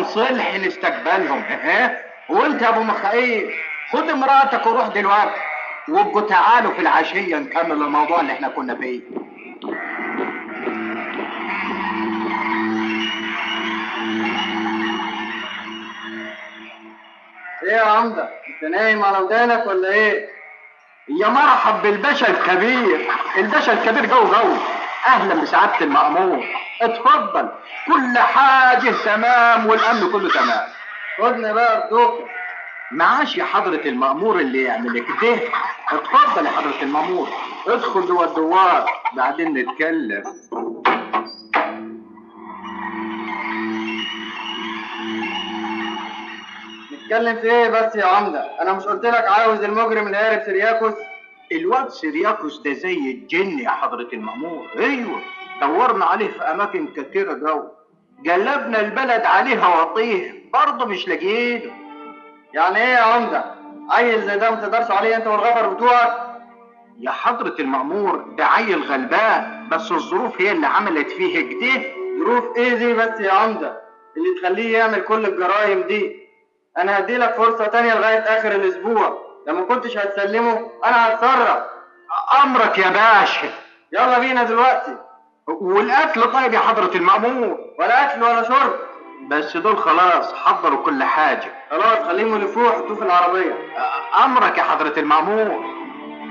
نصلح نستقبلهم. وانت يا ابو مخايل خد مراتك وروح دلوقتي، وابقوا تعالوا في العشيه نكمل الموضوع اللي احنا كنا فيه. ايه يا عمده، انت نايم على ودانك ولا ايه؟ يا مرحب بالباشا الكبير، الباشا الكبير جو. اهلا بسعاده المأمور، اتفضل، كل حاجه تمام والامن كله تمام. خدني بقى بدوكه. معاش يا حضرة المأمور اللي يعمل كده. اتفضل يا حضرة المأمور، ادخل جوه الدوار بعدين نتكلم. نتكلم في ايه بس يا عمده؟ انا مش قلت لك عاوز المجرم اللي هارب سيرياكوس؟ الواد سيرياكوس ده زي الجن يا حضرة المأمور. ايوه، دورنا عليه في اماكن كتيرة جو، قلبنا البلد عليه وطيه برضه مش لاقيينه. يعني ايه يا عمده؟ عيل زي ده ما تقدرش عليه انت والغفر بتوعك؟ يا حضرة المأمور ده عيل غلبان، بس الظروف هي اللي عملت فيه كده. ظروف ايه دي بس يا عمده اللي تخليه يعمل كل الجرايم دي؟ انا هديلك فرصه تانية لغايه اخر الاسبوع، لما كنتش هتسلمه انا هتصرف. امرك يا باشا. يلا بينا دلوقتي. والاكل طيب يا حضرة المأمور؟ ولا اكل ولا شرب، بس دول خلاص حضروا كل حاجة. خلاص خليهم يلفوه وحطوه في العربيه. امرك يا حضرة المأمور.